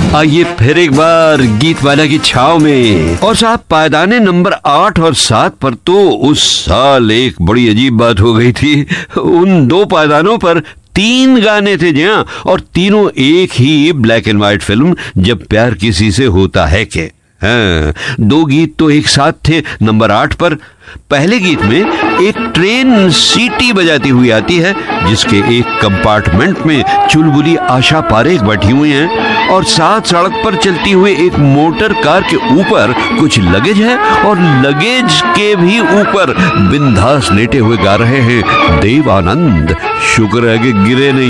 आइए फिर एक बार गीत वाला की छाव में। और साहब, पायदाने नंबर 8 और 7 पर तो उस साल एक बड़ी अजीब बात हो गई थी। उन 2 पायदानों पर 3 गाने थे जी हाँ, और तीनों एक ही ब्लैक एंड व्हाइट फिल्म जब प्यार किसी से होता है के। हाँ, 2 गीत तो एक साथ थे। नंबर 8 पर पहले गीत में एक ट्रेन सीटी बजाती हुई आती है, जिसके एक कंपार्टमेंट में चुलबुली आशा पारेख बैठी हुई हैं, और साथ सड़क पर चलती हुई एक मोटर कार के ऊपर कुछ लगेज है, और लगेज के भी ऊपर बिंदास लेटे हुए गा रहे हैं देव आनंद। शुक्र है कि गिरे नहीं।